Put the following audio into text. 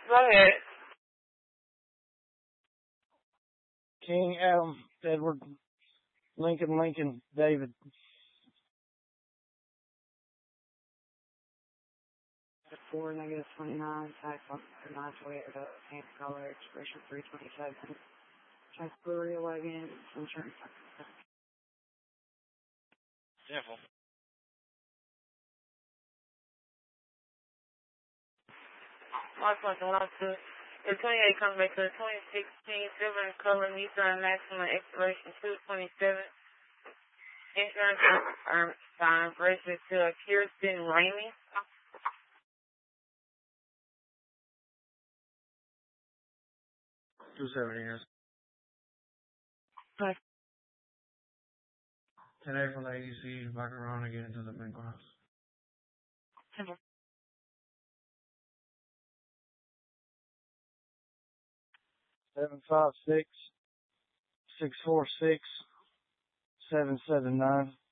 Go ahead. King, Adam, Edward, Lincoln, David. -4, -29, type 928, pink color, expression 327. Type blue wagon, insurance. Simple. My question was to the 28 comes back to the 2016 silver in color Nissan Maxima expiration 227. Insurance sign bracelet to Kirsten Ramey. Two 7 years. Hi. Today from the ADC, back around again to the Bank House. Simple. 756-646-779.